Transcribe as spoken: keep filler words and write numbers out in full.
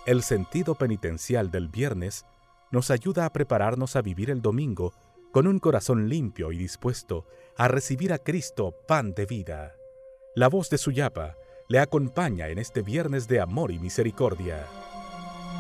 El sentido penitencial del viernes nos ayuda a prepararnos a vivir el domingo con un corazón limpio y dispuesto a recibir a Cristo, pan de vida. La voz de Suyapa le acompaña en este viernes de amor y misericordia.